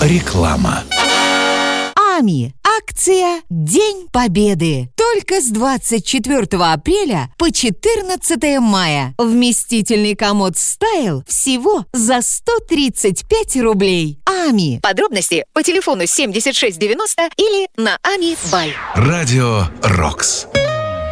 Реклама. АМИ. Акция «День Победы». Только с 24 апреля по 14 мая. Вместительный комод «Стайл» всего за 135 рублей. АМИ. Подробности по телефону 7690 или на AMI.by. Радио «Рокс».